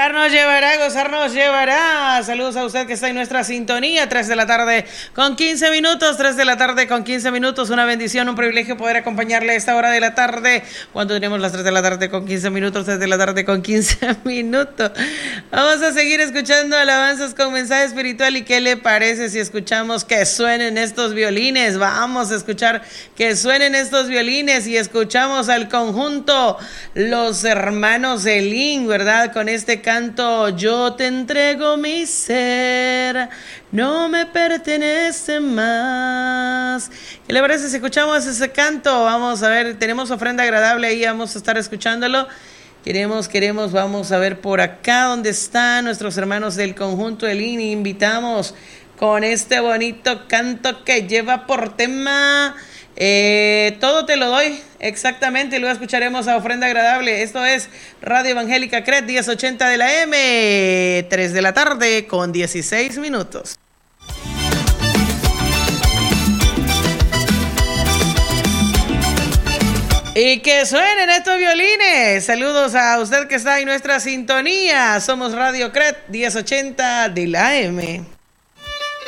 Gozar nos llevará. Saludos a usted que está en nuestra sintonía. 3 de la tarde con 15 minutos. 3 de la tarde con 15 minutos. Una bendición, un privilegio poder acompañarle a esta hora de la tarde. Cuando tenemos las 3 de la tarde con 15 minutos. 3 de la tarde con 15 minutos. Vamos a seguir escuchando alabanzas con mensaje espiritual. ¿Y qué le parece si escuchamos que suenen estos violines? Vamos a escuchar que suenen estos violines y escuchamos al conjunto Los Hermanos Elín, ¿verdad? Con este canto, yo te entrego mi ser, no me pertenece más. ¿Qué le parece si escuchamos ese canto? Vamos a ver, tenemos ofrenda agradable ahí, vamos a estar escuchándolo. Queremos, vamos a ver por acá donde están nuestros hermanos del conjunto Elín. Invitamos con este bonito canto que lleva por tema todo te lo doy, exactamente, y luego escucharemos a ofrenda agradable. Esto es Radio Evangélica CRET 1080 de la M, 3 de la tarde con 16 minutos. Y que suenen estos violines. Saludos a usted que está en nuestra sintonía. Somos Radio CRET 1080 de la M.